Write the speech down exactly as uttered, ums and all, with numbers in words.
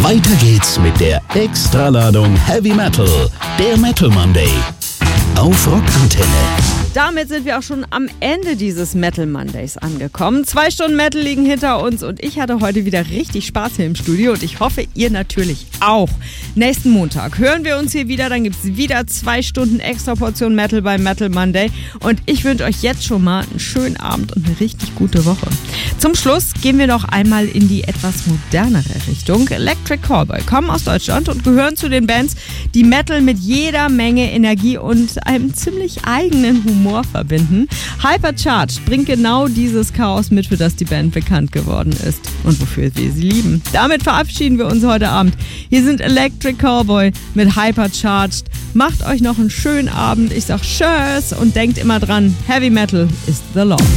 Weiter geht's mit der Extraladung Heavy Metal, der Metal Monday. Auf Rockantenne. Damit sind wir auch schon am Ende dieses Metal Mondays angekommen. Zwei Stunden Metal liegen hinter uns und ich hatte heute wieder richtig Spaß hier im Studio und ich hoffe, ihr natürlich auch. Nächsten Montag hören wir uns hier wieder, dann gibt es wieder zwei Stunden extra Portion Metal bei Metal Monday und ich wünsche euch jetzt schon mal einen schönen Abend und eine richtig gute Woche. Zum Schluss gehen wir noch einmal in die etwas modernere Richtung. Electric Callboy kommen aus Deutschland und gehören zu den Bands, die Metal mit jeder Menge Energie und einem ziemlich eigenen Humor verbinden. Hypercharged bringt genau dieses Chaos mit, für das die Band bekannt geworden ist und wofür wir sie lieben. Damit verabschieden wir uns heute Abend. Hier sind Electric Callboy mit Hypercharged. Macht euch noch einen schönen Abend. Ich sag Tschüss und denkt immer dran, Heavy Metal is the law.